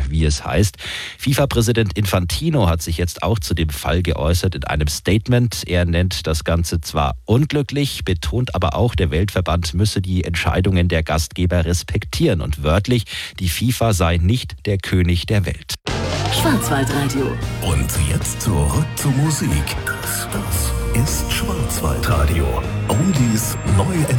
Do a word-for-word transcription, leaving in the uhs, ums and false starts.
wie es heißt. FIFA-Präsident Infantino hat sich jetzt auch zu dem Fall geäußert in einem Statement. Er nennt das Ganze zwar unglücklich, betont aber auch, der Weltverband müsse die Entscheidungen der Gastgeber respektieren und wörtlich, die FIFA sei nicht der König der Welt. Schwarzwaldradio. Und jetzt zurück zur Musik. Das, das ist Schwarzwaldradio. Oldies neu